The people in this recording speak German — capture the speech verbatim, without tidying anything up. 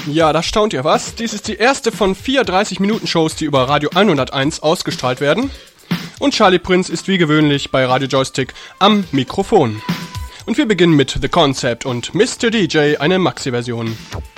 Ja, da staunt ihr was. Dies ist die erste von vier dreißig-Minuten-Shows, die über Radio hunderteins ausgestrahlt werden. Und Charlie Prinz ist wie gewöhnlich bei Radio Joystick am Mikrofon. Und wir beginnen mit The Concept und Mister D J, eine Maxi-Version.